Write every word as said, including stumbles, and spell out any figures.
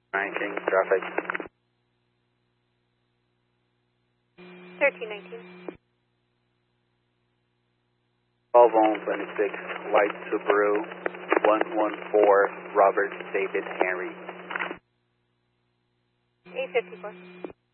nineteen, traffic. thirteen nineteen. twelve on twenty-six, white Subaru, one one four, Robert David Henry. eight fifty-four.